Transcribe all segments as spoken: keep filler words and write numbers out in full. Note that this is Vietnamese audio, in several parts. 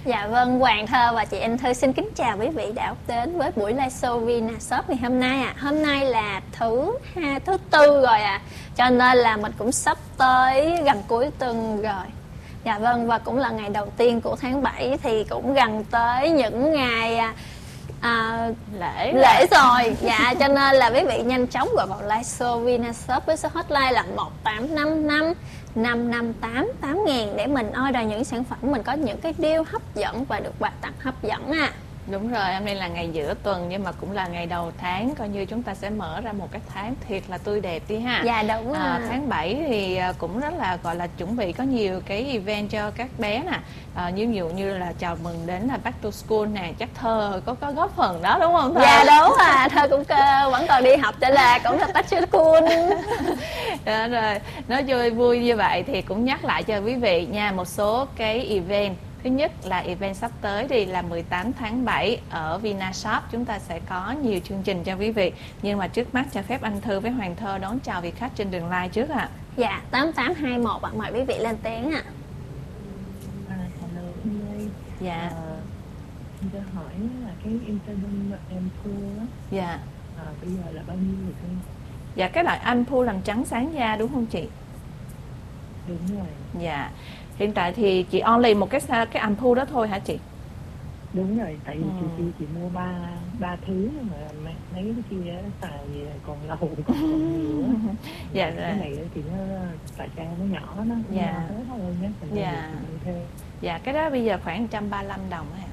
Dạ vâng, Hoàng Thơ và chị Anh Thư xin kính chào quý vị đã đến với buổi live show Vinashop ngày hôm nay ạ. À. Hôm nay là thứ hai, thứ tư rồi ạ. À. Cho nên là mình cũng sắp tới gần cuối tuần rồi. Dạ vâng, và cũng là ngày đầu tiên của tháng bảy thì cũng gần tới những ngày à, lễ lễ rồi. Dạ, cho nên là quý vị nhanh chóng gọi vào live show Vinashop với số hotline là một tám năm năm năm năm tám tám ngàn để mình order những sản phẩm, mình có những cái deal hấp dẫn và được quà tặng hấp dẫn à. Đúng rồi, hôm nay là ngày giữa tuần nhưng mà cũng là ngày đầu tháng, coi như chúng ta sẽ mở ra một cái tháng thiệt là tươi đẹp đi ha. Dạ đúng à, rồi. Tháng bảy thì cũng rất là gọi là chuẩn bị có nhiều cái event cho các bé nè. À, như ví dụ như là chào mừng đến là Back to School nè, chắc Thơ có có góp phần đó đúng không Thơ? Dạ đúng à, Thơ cũng cơ, vẫn còn đi học cho là cũng là Back to School. Đó rồi, nói vui vui như vậy thì cũng nhắc lại cho quý vị nha một số cái event. Thứ nhất là event sắp tới thì là mười tám tháng bảy ở Vinashop, chúng ta sẽ có nhiều chương trình cho quý vị. Nhưng mà trước mắt cho phép anh Thư với Hoàng Thơ đón chào vị khách trên đường live trước ạ. À. Dạ, tám tám hai một ạ, mời quý vị lên tiếng ạ. À, hello em ơi. Dạ. À, em cho hỏi là cái Instagram em thua á. Dạ. À, bây giờ là bao nhiêu rồi em? Dạ, cái loại ampule làm trắng sáng da đúng không chị? Đúng rồi. Dạ. Hiện tại thì chị only một cái cái ampule đó thôi hả chị? Đúng rồi, tại vì ừ. chị kia chị mua ba ba thứ mà mấy, mấy cái kia xài còn lâu còn, còn nhiều á. Dạ rồi. Cái này thì nó tại sao nó nhỏ nó dạ. thế thôi nhé. Dạ. Dạ, cái đó bây giờ khoảng một trăm ba mươi lăm đồng hả?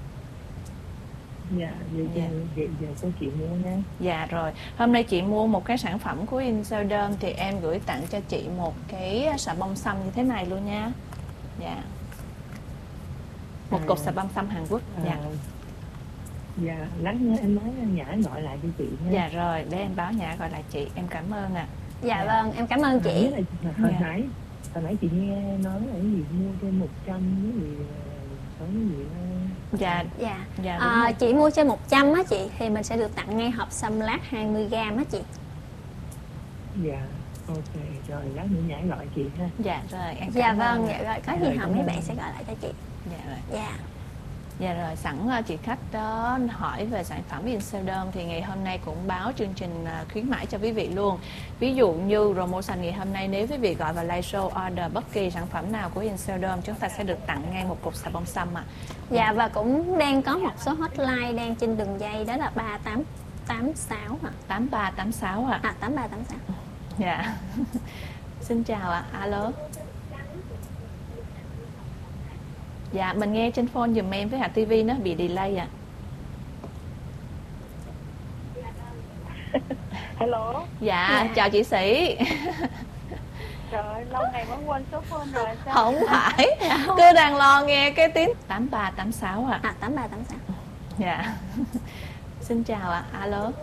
Dạ, vậy, dạ. vậy giờ cô chị mua nha. Dạ rồi, hôm nay chị mua một cái sản phẩm của Inselderm thì em gửi tặng cho chị một cái xà bông xăm như thế này luôn nha. Dạ. Một à, cục xà bông xăm Hàn Quốc. Dạ. À, dạ, lát nữa em nói Nhã gọi lại cho chị nha. Dạ rồi, để em báo Nhã gọi lại chị, em cảm ơn ạ. À. Dạ, dạ vâng, em cảm ơn chị. Là, là, hồi, dạ. nãy, hồi nãy chị nghe nói là cái gì mua trên một trăm cái gì có cái gì đó. Dạ, dạ, dạ à, chị mua trên một trăm á chị thì mình sẽ được tặng ngay hộp xăm lát hai mươi gam á chị. Dạ, ok, rồi lát nữa Nhã gọi chị ha. Dạ rồi, em cảm dạ ơn. vâng, dạ rồi, có gì hồng mấy bạn sẽ gọi lại cho chị. Dạ rồi. Dạ. Dạ rồi, sẵn chị khách đó hỏi về sản phẩm Inselderm thì ngày hôm nay cũng báo chương trình khuyến mãi cho quý vị luôn. Ví dụ như promotion ngày hôm nay nếu quý vị gọi vào live show order bất kỳ sản phẩm nào của Inselderm chúng ta sẽ được tặng ngay một cục xà bông xăm ạ. À. Dạ, và cũng đang có một số hotline đang trên đường dây đó là ba tám tám sáu ạ. tám ba tám sáu ạ. À, tám ba tám sáu. Dạ. Xin chào ạ. À. Alo. Dạ, mình nghe trên phone dùm em với hạt ti vi nó bị delay ạ. À. Hello. Dạ, yeah. Chào chị Sĩ. Trời ơi, lâu ngày mới quên số phone rồi sao? Không phải, cứ đang lo nghe cái tiếng tám ba tám sáu ạ. À, tám ba tám sáu. Dạ. Xin chào ạ. À. Alo.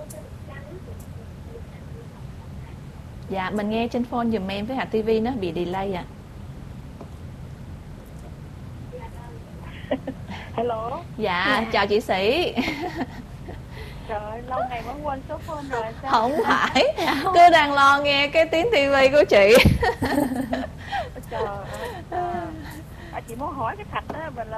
Dạ, mình nghe trên phone dùm em với hạt ti vi nó bị delay ạ. Hello. Dạ, yeah. Chào chị Sĩ. Trời ơi, lâu ngày mới quên số phone rồi sao? Không phải, cứ đang lo nghe cái tiếng tivi của chị. Trời ơi. À, chị muốn hỏi cái thạch đó là